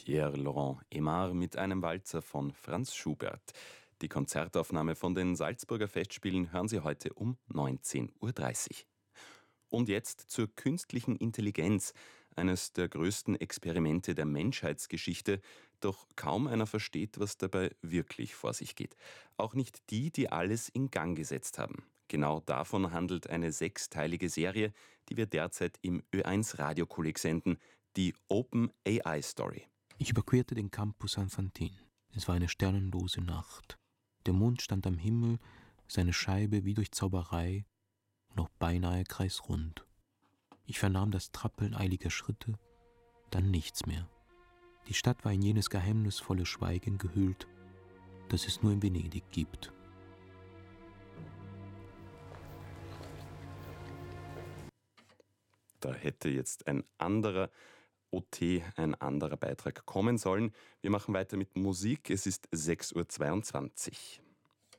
Pierre-Laurent Aimard mit einem Walzer von Franz Schubert. Die Konzertaufnahme von den Salzburger Festspielen hören Sie heute um 19:30 Uhr. Und jetzt zur künstlichen Intelligenz, eines der größten Experimente der Menschheitsgeschichte, doch kaum einer versteht, was dabei wirklich vor sich geht. Auch nicht die, die alles in Gang gesetzt haben. Genau davon handelt eine sechsteilige Serie, die wir derzeit im Ö1 Radiokolleg senden, die Open AI Story. Ich überquerte den Campus San Fantin. Es war eine sternenlose Nacht. Der Mond stand am Himmel, seine Scheibe wie durch Zauberei, noch beinahe kreisrund. Ich vernahm das Trappeln eiliger Schritte, dann nichts mehr. Die Stadt war in jenes geheimnisvolle Schweigen gehüllt, das es nur in Venedig gibt. Da hätte jetzt ein anderer ein anderer Beitrag kommen sollen. Wir machen weiter mit Musik. Es ist 6:22 Uhr.